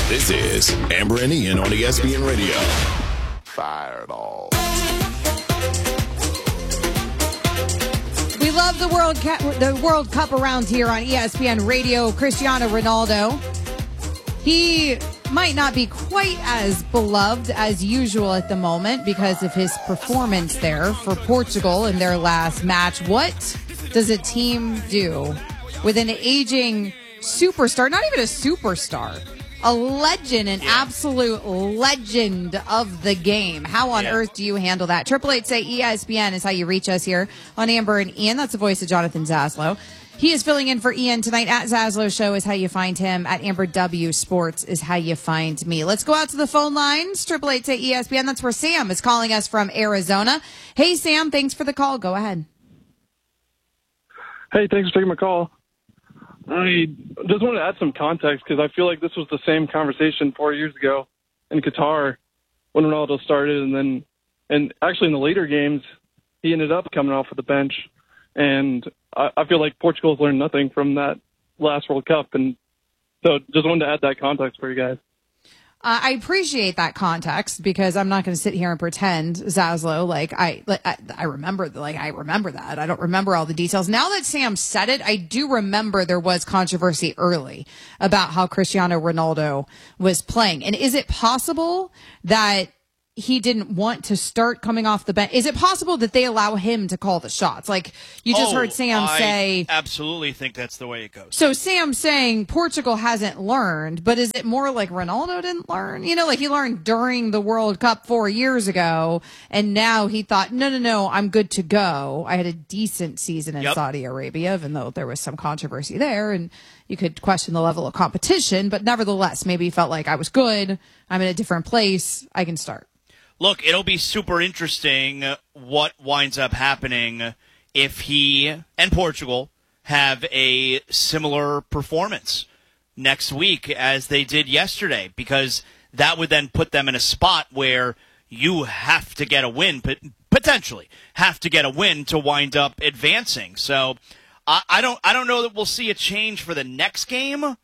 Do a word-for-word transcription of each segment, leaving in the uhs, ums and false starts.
This is Amber and Ian on E S P N Radio. Fireball. We love the World Cup, the World Cup around here on E S P N Radio. Cristiano Ronaldo. He might not be quite as beloved as usual at the moment because of his performance there for Portugal in their last match. What does a team do with an aging superstar, not even a superstar, a legend, an yeah. absolute legend of the game? How on yeah. earth do you handle that? Triple eight say E S P N is how you reach us here on Amber and Ian. That's the voice of Jonathan Zaslow. He is filling in for Ian tonight. At Zaslow Show is how you find him. At Amber W Sports is how you find me. Let's go out to the phone lines. Triple eight say E S P N. That's where Sam is calling us from Arizona. Hey, Sam, thanks for the call. Go ahead. Hey, thanks for taking my call. I just wanted to add some context because I feel like this was the same conversation four years ago in Qatar when Ronaldo started, and then, and actually in the later games, he ended up coming off of the bench. And I, I feel like Portugal's learned nothing from that last World Cup. And so just wanted to add that context for you guys. Uh, I appreciate that context because I'm not going to sit here and pretend, Zaslow, like I, like I, I remember, like I remember that. I don't remember all the details. Now that Sam said it, I do remember there was controversy early about how Cristiano Ronaldo was playing. And is it possible that he didn't want to start coming off the bench? Is it possible that they allow him to call the shots? Like you just oh, heard Sam I say. Absolutely think that's the way it goes. So Sam saying Portugal hasn't learned, but is it more like Ronaldo didn't learn? You know, like he learned during the World Cup four years ago, and now he thought, no, no, no, I'm good to go. I had a decent season in yep. Saudi Arabia, even though there was some controversy there, and you could question the level of competition, but nevertheless, maybe he felt like I was good. I'm in a different place. I can start. Look, it'll be super interesting what winds up happening if he and Portugal have a similar performance next week as they did yesterday, because that would then put them in a spot where you have to get a win, potentially have to get a win to wind up advancing. So I, I don't, I don't know that we'll see a change for the next game,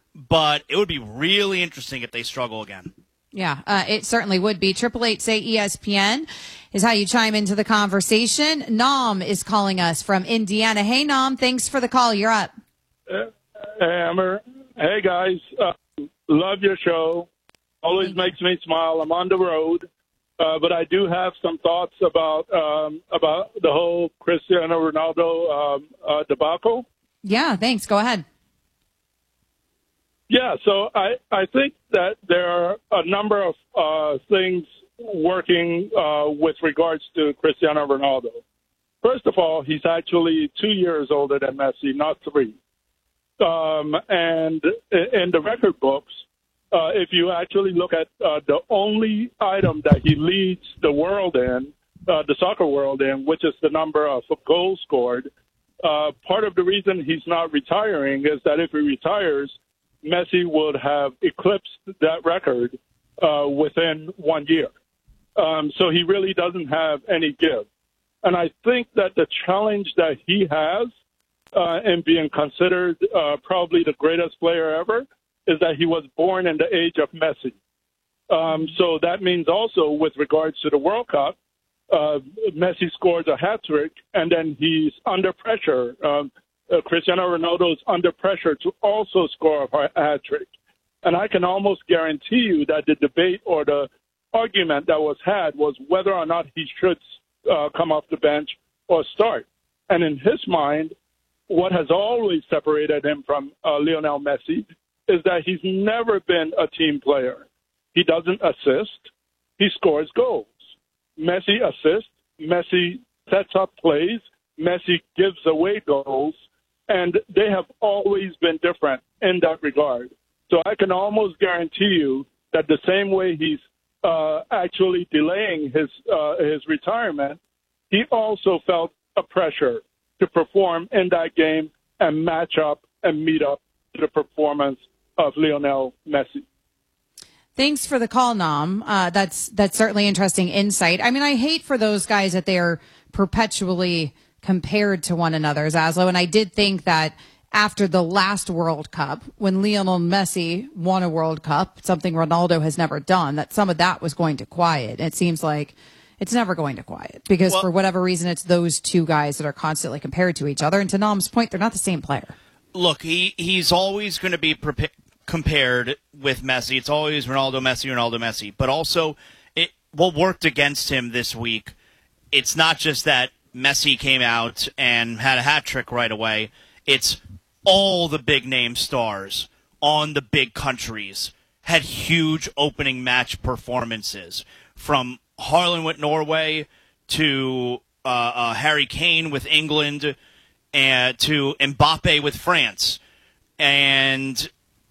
but it would be really interesting if they struggle again. Yeah, uh, it certainly would be. Triple eight say E S P N is how you chime into the conversation. Nam is calling us from Indiana. Hey, Nam, thanks for the call. You're up. Hey, Amber. Hey, guys. Uh, love your show. Always Thank makes you. me smile. I'm on the road, uh, but I do have some thoughts about um, about the whole Cristiano Ronaldo um, uh, debacle. Yeah, thanks. Go ahead. Yeah, so I, I think that there are a number of uh, things working uh, with regards to Cristiano Ronaldo. First of all, he's actually two years older than Messi, not three. Um, and in the record books, uh, if you actually look at uh, the only item that he leads the world in, uh, the soccer world in, which is the number of goals scored, uh, part of the reason he's not retiring is that if he retires, Messi would have eclipsed that record uh, within one year. Um, so he really doesn't have any give. And I think that the challenge that he has uh, in being considered uh, probably the greatest player ever is that he was born in the age of Messi. Um, so that means also with regards to the World Cup, uh, Messi scores a hat trick and then he's under pressure. Um, Uh, Cristiano Ronaldo is under pressure to also score a hat trick. And I can almost guarantee you that the debate or the argument that was had was whether or not he should uh, come off the bench or start. And in his mind, what has always separated him from uh, Lionel Messi is that he's never been a team player. He doesn't assist. He scores goals. Messi assists. Messi sets up plays. Messi gives away goals. And they have always been different in that regard. So I can almost guarantee you that the same way he's uh, actually delaying his uh, his retirement, he also felt a pressure to perform in that game and match up and meet up to the performance of Lionel Messi. Thanks for the call, Nam. Uh, that's that's certainly interesting insight. I mean, I hate for those guys that they are perpetually compared to one another, Zaslow. And I did think that after the last World Cup, when Lionel Messi won a World Cup, something Ronaldo has never done, that some of that was going to quiet. It seems like it's never going to quiet because well, for whatever reason, it's those two guys that are constantly compared to each other. And to Nam's point, they're not the same player. Look, he, he's always going to be pre- compared with Messi. It's always Ronaldo, Messi, Ronaldo, Messi. But also, it what worked against him this week, it's not just that Messi came out and had a hat trick right away. It's all the big-name stars on the big countries had huge opening match performances, from Haaland with Norway to uh, uh, Harry Kane with England and to Mbappe with France. And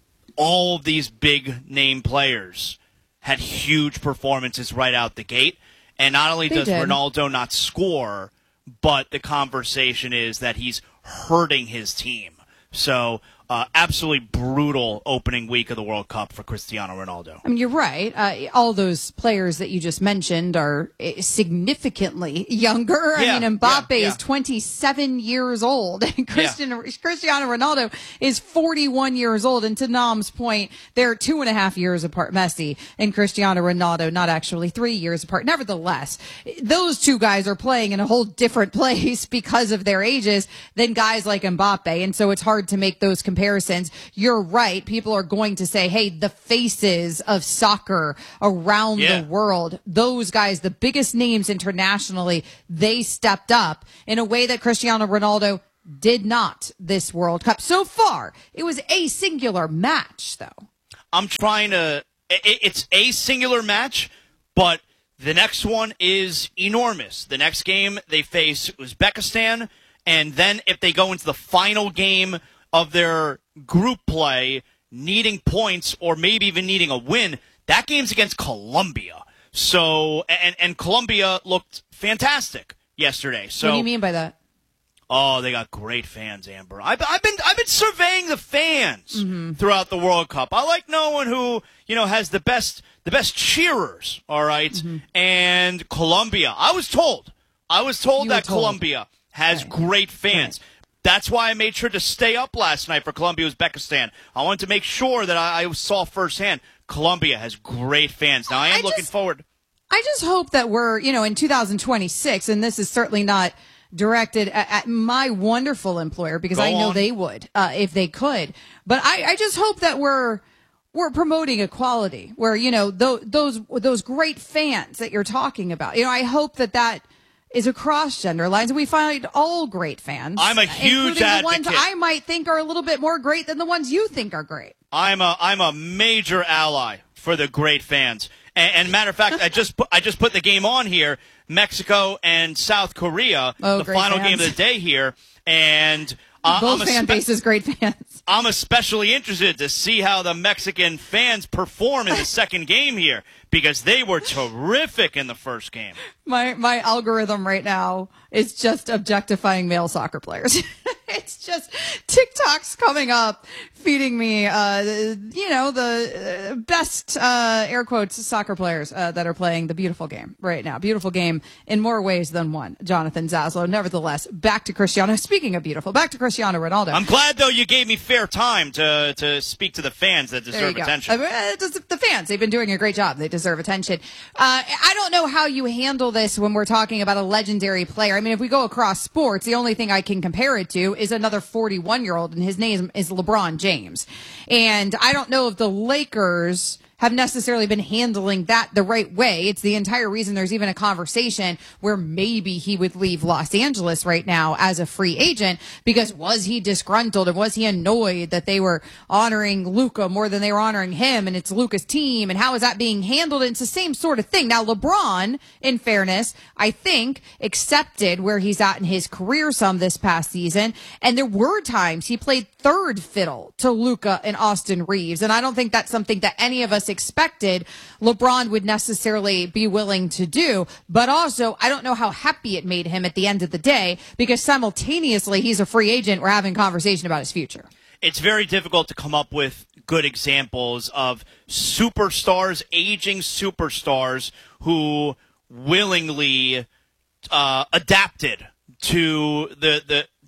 all of these big-name players had huge performances right out the gate. And not only They does did. Ronaldo not score, but the conversation is that he's hurting his team. So, uh, absolutely brutal opening week of the World Cup for Cristiano Ronaldo. I mean, you're right. Uh, all those players that you just mentioned are uh, significantly younger. Yeah, I mean, Mbappe yeah, yeah. is twenty-seven years old. And Cristiano, Cristiano Ronaldo is forty-one years old. And to Nam's point, they're two and a half years apart, Messi and Cristiano Ronaldo, not actually three years apart. Nevertheless, those two guys are playing in a whole different place because of their ages than guys like Mbappe. And so it's hard to make those comparisons. You're right. People are going to say, hey, the faces of soccer around Yeah. the world, those guys, the biggest names internationally, they stepped up in a way that Cristiano Ronaldo did not this World Cup. So far, it was a singular match, though. I'm trying to it, it's a singular match, but the next one is enormous. The next game they face Uzbekistan, and then if they go into the final game of their group play, needing points or maybe even needing a win, that game's against Colombia. So, and, and Colombia looked fantastic yesterday. So, What do you mean by that? oh, they got great fans, Amber. I've, I've been I've been surveying the fans throughout the World Cup. I like knowing who you know has the best the best cheerers. All right? And Colombia. I was told. I was told You were that told. Colombia has Right. great fans. That's why I made sure to stay up last night for Colombia Uzbekistan. I wanted to make sure that I, I saw firsthand Colombia has great fans. Now I am I looking just- forward. I just hope that we're, you know, in two thousand twenty-six, and this is certainly not directed at, at my wonderful employer because Go I know on. they would uh, if they could. But I, I just hope that we're we're promoting equality, where you know those those those great fans that you're talking about. You know, I hope that that is across gender lines, and we find all great fans. I'm a huge including the ones advocate. I might think are a little bit more great than the ones you think are great. I'm a I'm a major ally for the great fans. And, and matter of fact, I just put, I just put the game on here. Mexico and South Korea, Oh, the great final fans. game of the day here, and uh, Both I'm, fan espe- bases, great fans. I'm especially interested to see how the Mexican fans perform in the second game here because they were terrific in the first game. My my algorithm right now is just objectifying male soccer players. It's just TikTok's coming up, feeding me, uh, you know, the uh, best, uh, air quotes, soccer players uh, that are playing the beautiful game right now. Beautiful game in more ways than one, Jonathan Zaslow. Nevertheless, back to Cristiano. Speaking of beautiful, back to Cristiano Ronaldo. I'm glad, though, you gave me fair time to, to speak to the fans that There you deserve go. attention. Uh, it does- the fans, they've been doing a great job. They deserve attention. Uh, I don't know how you handle this when we're talking about a legendary player. I mean, if we go across sports, the only thing I can compare it to is another forty-one-year-old, and his name is LeBron James. And I don't know if the Lakers have necessarily been handling that the right way. It's the entire reason there's even a conversation where maybe he would leave Los Angeles right now as a free agent, because was he disgruntled and was he annoyed that they were honoring Luka more than they were honoring him, and it's Luka's team, and how is that being handled? And it's the same sort of thing. Now, LeBron, in fairness, I think accepted where he's at in his career some this past season, and there were times he played third fiddle to Luka and Austin Reeves, and I don't think that's something that any of us expected LeBron would necessarily be willing to do. But also, I don't know how happy it made him at the end of the day, because simultaneously he's a free agent. We're having conversation about his future. It's very difficult to come up with good examples of superstars, aging superstars who willingly uh, adapted to the the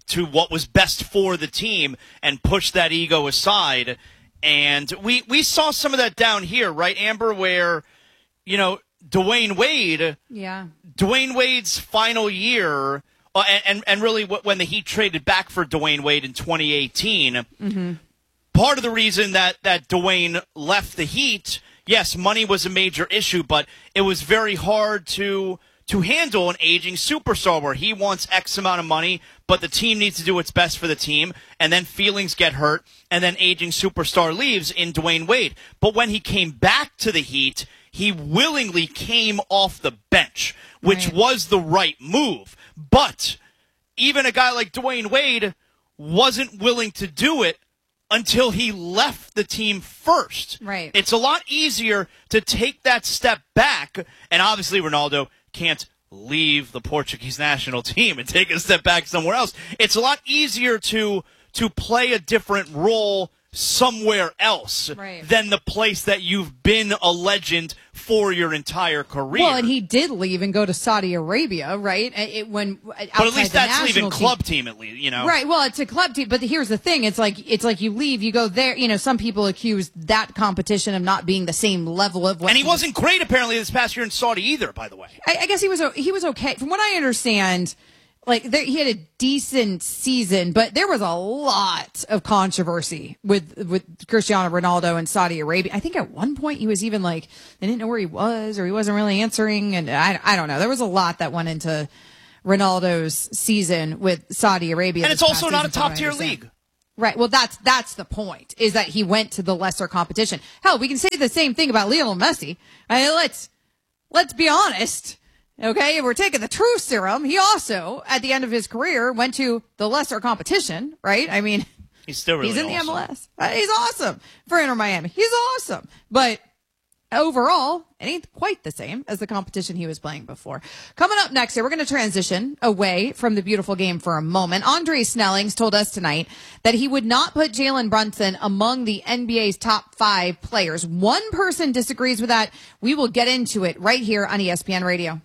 to what was best for the team and push that ego aside. And we, we saw some of that down here, right, Amber, where, you know, Dwayne Wade, yeah, Dwayne Wade's final year, uh, and, and, and really when the Heat traded back for Dwayne Wade in twenty eighteen, mm-hmm. part of the reason that, that Dwayne left the Heat, yes, money was a major issue, but it was very hard to to handle an aging superstar where he wants X amount of money, but the team needs to do what's best for the team, and then feelings get hurt, and then aging superstar leaves in Dwayne Wade. But when he came back to the Heat, he willingly came off the bench, which right. was the right move. But even a guy like Dwayne Wade wasn't willing to do it until he left the team first. Right. It's a lot easier to take that step back, and obviously Ronaldo can't leave the Portuguese national team and take a step back somewhere else. It's a lot easier to to play a different role somewhere else right. than the place that you've been a legend for your entire career. Well, and he did leave and go to Saudi Arabia, right? It, when but at least that's leaving club team, at least, you know. Right. Well, it's a club team, but here's the thing: it's like it's like you leave, you go there. You know, some people accuse that competition of not being the same level of what. And he wasn't great apparently this past year in Saudi either. By the way, I, I guess he was he was okay from what I understand. Like there, he had a decent season, but there was a lot of controversy with with Cristiano Ronaldo and Saudi Arabia. I think at one point he was even like they didn't know where he was, or he wasn't really answering, and I I don't know. There was a lot that went into Ronaldo's season with Saudi Arabia, and it's also not a top tier league. Right. Well, that's that's the point, is that he went to the lesser competition. Hell, we can say the same thing about Lionel Messi. I mean, let's let's be honest. Okay, if we're taking the truth serum, he also, at the end of his career, went to the lesser competition, right? I mean, he's still really he's in awesome. the M L S. Uh, he's awesome for Inter Miami. He's awesome. But overall, it ain't quite the same as the competition he was playing before. Coming up next here, we're going to transition away from the beautiful game for a moment. Andre Snellings told us tonight that he would not put Jalen Brunson among the N B A's top five players. One person disagrees with that. We will get into it right here on E S P N Radio.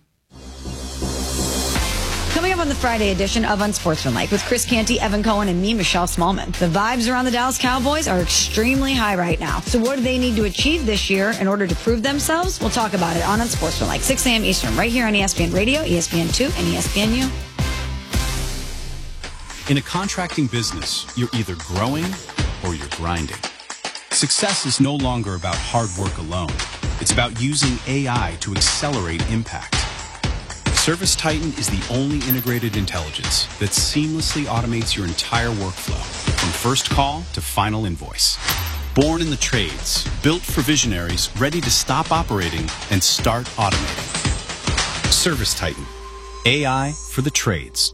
Coming up on the Friday edition of Unsportsmanlike with Chris Canty, Evan Cohen, and me, Michelle Smallman. The vibes around the Dallas Cowboys are extremely high right now. So what do they need to achieve this year in order to prove themselves? We'll talk about it on Unsportsmanlike, six a.m. Eastern, right here on E S P N Radio, E S P N two, and E S P N U. In a contracting business, you're either growing or you're grinding. Success is no longer about hard work alone. It's about using A I to accelerate impact. ServiceTitan is the only integrated intelligence that seamlessly automates your entire workflow, from first call to final invoice. Born in the trades, built for visionaries ready to stop operating and start automating. ServiceTitan, A I for the trades.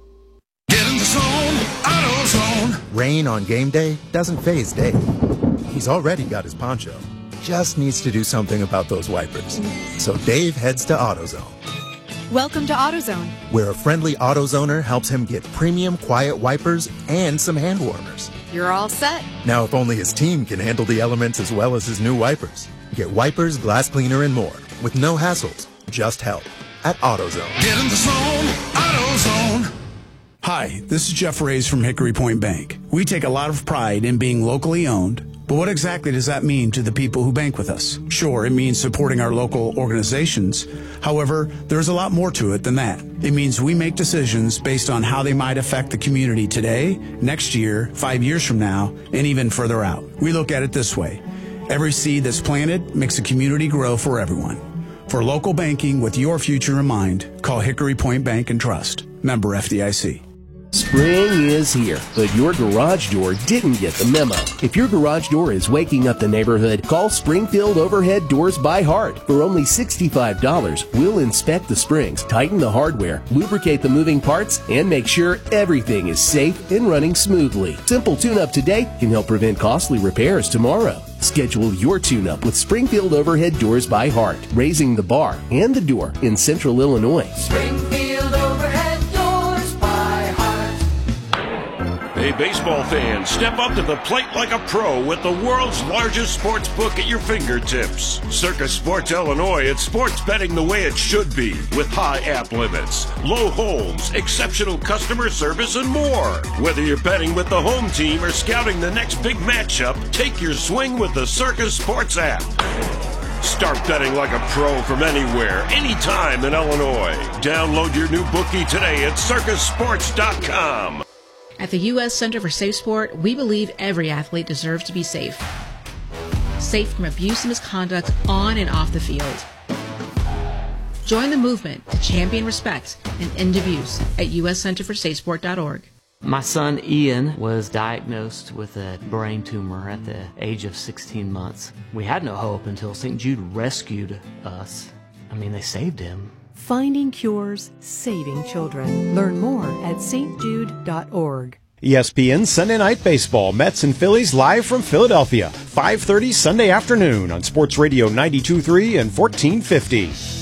Get in the zone, AutoZone. Rain on game day doesn't faze Dave. He's already got his poncho. Just needs to do something about those wipers. So Dave heads to AutoZone. Welcome to AutoZone, where a friendly AutoZoner helps him get premium quiet wipers and some hand warmers. You're all set. Now, if only his team can handle the elements as well as his new wipers. Get wipers, glass cleaner, and more with no hassles, just help at AutoZone. Get in the zone, AutoZone. Hi, this is Jeff Reyes from Hickory Point Bank. We take a lot of pride in being locally owned. But what exactly does that mean to the people who bank with us? Sure, it means supporting our local organizations. However, there's a lot more to it than that. It means we make decisions based on how they might affect the community today, next year, five years from now, and even further out. We look at it this way. Every seed that's planted makes a community grow for everyone. For local banking with your future in mind, call Hickory Point Bank and Trust. Member F D I C. Spring is here, but your garage door didn't get the memo. If your garage door is waking up the neighborhood, call Springfield Overhead Doors by Heart. For only sixty-five dollars, we'll inspect the springs, tighten the hardware, lubricate the moving parts, and make sure everything is safe and running smoothly. Simple tune-up today can help prevent costly repairs tomorrow. Schedule your tune-up with Springfield Overhead Doors by Heart, raising the bar and the door in Central Illinois. Springfield Overhead Doors by Heart. Hey, baseball fans, step up to the plate like a pro with the world's largest sports book at your fingertips. Circus Sports Illinois, it's sports betting the way it should be, with high app limits, low holds, exceptional customer service, and more. Whether you're betting with the home team or scouting the next big matchup, take your swing with the Circus Sports app. Start betting like a pro from anywhere, anytime in Illinois. Download your new bookie today at circus sports dot com. At the U S Center for Safe Sport, we believe every athlete deserves to be safe. Safe from abuse and misconduct on and off the field. Join the movement to champion respect and end abuse at u s center for safe sport dot org. My son Ian was diagnosed with a brain tumor at the age of sixteen months. We had no hope until Saint Jude rescued us. I mean, they saved him. Finding cures, saving children. Learn more at s t jude dot org. E S P N Sunday Night Baseball, Mets and Phillies live from Philadelphia, five thirty Sunday afternoon on Sports Radio ninety-two point three and fourteen fifty.